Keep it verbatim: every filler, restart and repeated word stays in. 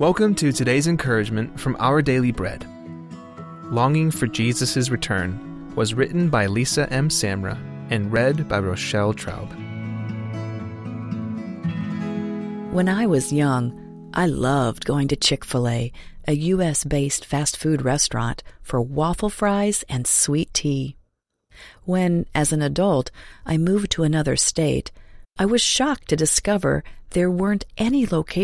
Welcome to today's encouragement from Our Daily Bread. Longing for Jesus' Return was written by Lisa M. Samra and read by Rochelle Traub. When I was young, I loved going to Chick-fil-A, a U S-based fast food restaurant, for waffle fries and sweet tea. When, as an adult, I moved to another state, I was shocked to discover there weren't any locations